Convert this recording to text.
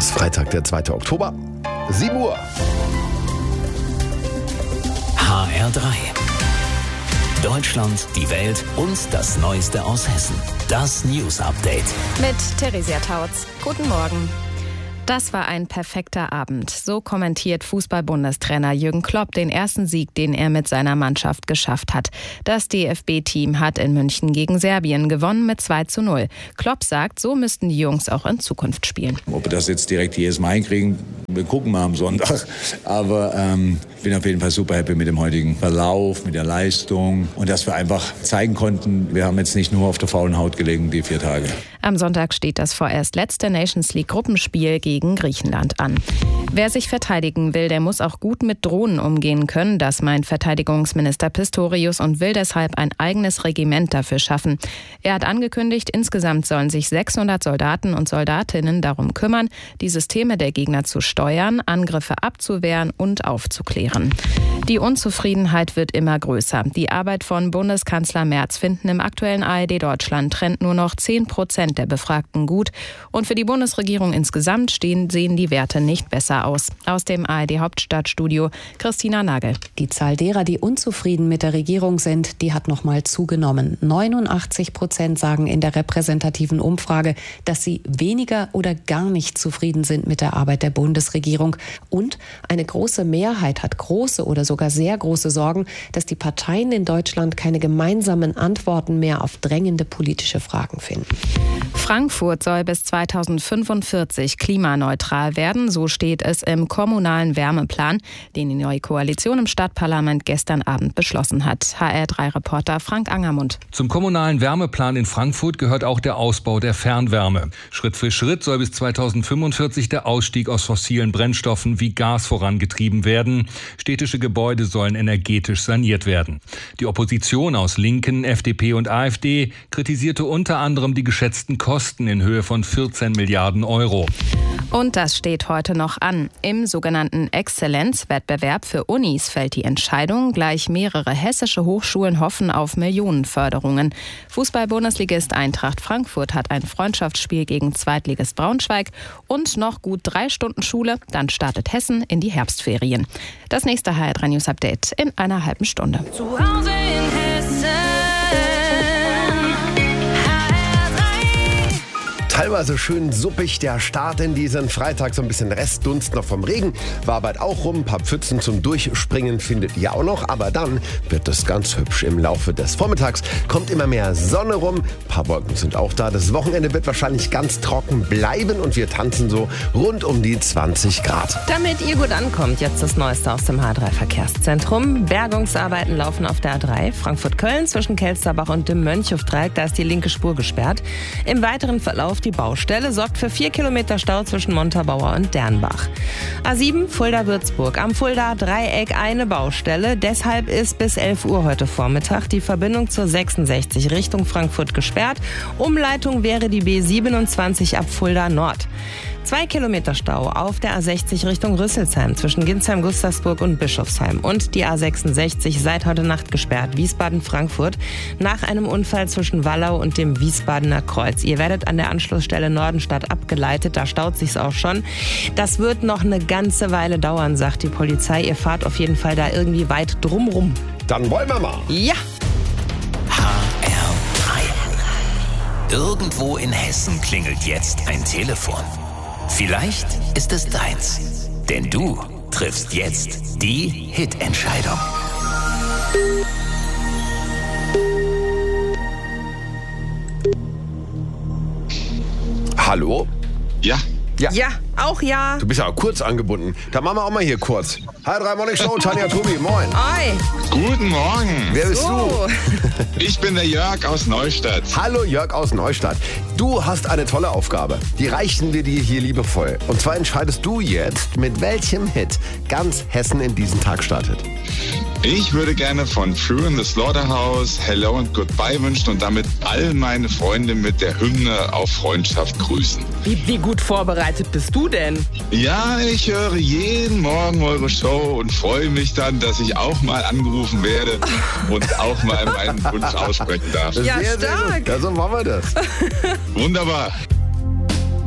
Es ist Freitag, der 2. Oktober, 7 Uhr. HR3. Deutschland, die Welt und das Neueste aus Hessen. Das News Update. Mit Theresia Tautz. Guten Morgen. Das war ein perfekter Abend. So kommentiert Fußball-Bundestrainer Jürgen Klopp den ersten Sieg, den er mit seiner Mannschaft geschafft hat. Das DFB-Team hat in München gegen Serbien gewonnen mit 2:0. Klopp sagt, so müssten die Jungs auch in Zukunft spielen. Ob wir das jetzt direkt jedes Mal hinkriegen, wir gucken mal am Sonntag. Aber ich bin auf jeden Fall super happy mit dem heutigen Verlauf, mit der Leistung und dass wir einfach zeigen konnten, wir haben jetzt nicht nur auf der faulen Haut gelegen, die 4 Tage. Am Sonntag steht das vorerst letzte Nations-League-Gruppenspiel gegen Griechenland an. Wer sich verteidigen will, der muss auch gut mit Drohnen umgehen können. Das meint Verteidigungsminister Pistorius und will deshalb ein eigenes Regiment dafür schaffen. Er hat angekündigt, insgesamt sollen sich 600 Soldaten und Soldatinnen darum kümmern, die Systeme der Gegner zu steuern, Angriffe abzuwehren und aufzuklären. Die Unzufriedenheit wird immer größer. Die Arbeit von Bundeskanzler Merz finden im aktuellen ARD-Deutschland-Trend nur noch 10% der Befragten gut. Und für die Bundesregierung insgesamt sehen die Werte nicht besser aus. Aus dem ARD-Hauptstadtstudio Christina Nagel. Die Zahl derer, die unzufrieden mit der Regierung sind, die hat noch mal zugenommen. 89% sagen in der repräsentativen Umfrage, dass sie weniger oder gar nicht zufrieden sind mit der Arbeit der Bundesregierung. Und eine große Mehrheit hat große oder sogar sehr große Sorgen, dass die Parteien in Deutschland keine gemeinsamen Antworten mehr auf drängende politische Fragen finden. Frankfurt soll bis 2045 klimaneutral werden, so steht es im kommunalen Wärmeplan, den die neue Koalition im Stadtparlament gestern Abend beschlossen hat. HR3-Reporter Frank Angermund. Zum kommunalen Wärmeplan in Frankfurt gehört auch der Ausbau der Fernwärme. Schritt für Schritt soll bis 2045 der Ausstieg aus fossilen Brennstoffen wie Gas vorangetrieben werden. Städtische Gebäude sollen energetisch saniert werden. Die Opposition aus Linken, FDP und AfD kritisierte unter anderem die geschätzten Kosten in Höhe von 14 Milliarden Euro. Und das steht heute noch an. Im sogenannten Exzellenzwettbewerb für Unis fällt die Entscheidung. Gleich mehrere hessische Hochschulen hoffen auf Millionenförderungen. Fußball-Bundesligist Eintracht Frankfurt hat ein Freundschaftsspiel gegen Zweitligist Braunschweig und noch gut 3 Stunden Schule. Dann startet Hessen in die Herbstferien. Das nächste HR3 News Update in einer halben Stunde. Zu Hause in Hessen. Teilweise schön suppig der Start in diesen Freitag, so ein bisschen Restdunst noch vom Regen. War bald auch rum, ein paar Pfützen zum Durchspringen findet ihr auch noch. Aber dann wird es ganz hübsch im Laufe des Vormittags. Kommt immer mehr Sonne rum, ein paar Wolken sind auch da. Das Wochenende wird wahrscheinlich ganz trocken bleiben und wir tanzen so rund um die 20 Grad. Damit ihr gut ankommt, jetzt das Neueste aus dem H3-Verkehrszentrum. Bergungsarbeiten laufen auf der A3 Frankfurt-Köln zwischen Kelsterbach und dem Mönchhofdreieck. Da ist die linke Spur gesperrt. Im weiteren Verlauf die Baustelle sorgt für 4 Kilometer Stau zwischen Montabaur und Dernbach. A7 Fulda-Würzburg. Am Fulda-Dreieck eine Baustelle. Deshalb ist bis 11 Uhr heute Vormittag die Verbindung zur 66 Richtung Frankfurt gesperrt. Umleitung wäre die B27 ab Fulda Nord. 2 Kilometer Stau auf der A60 Richtung Rüsselsheim zwischen Ginsheim-Gustavsburg und Bischofsheim. Und die A66 seit heute Nacht gesperrt, Wiesbaden-Frankfurt, nach einem Unfall zwischen Wallau und dem Wiesbadener Kreuz. Ihr werdet an der Anschlussstelle Nordenstadt abgeleitet, da staut sich's auch schon. Das wird noch eine ganze Weile dauern, sagt die Polizei. Ihr fahrt auf jeden Fall da irgendwie weit drumrum. Dann wollen wir mal. Ja! HR3. Irgendwo in Hessen klingelt jetzt ein Telefon. Vielleicht ist es deins, denn du triffst jetzt die Hitentscheidung. Hallo? Ja. Ja, auch ja. Du bist ja kurz angebunden. Da machen wir auch mal hier kurz. HR3 Morning Show, Tanja Tobi, moin. Oi. Guten Morgen. Wer bist du? Ich bin der Jörg aus Neustadt. Hallo Jörg aus Neustadt. Du hast eine tolle Aufgabe. Die reichen wir dir hier liebevoll. Und zwar entscheidest du jetzt, mit welchem Hit ganz Hessen in diesen Tag startet. Ich würde gerne von Fear in the Slaughterhouse Hello and Goodbye wünschen und damit all meine Freunde mit der Hymne auf Freundschaft grüßen. Wie gut vorbereitet bist du denn? Ja, ich höre jeden Morgen eure Show und freue mich dann, dass ich auch mal angerufen werde und auch mal meinen Wunsch aussprechen darf. Ja, sehr, stark. sehr gut. Ja, so machen wir das. Wunderbar.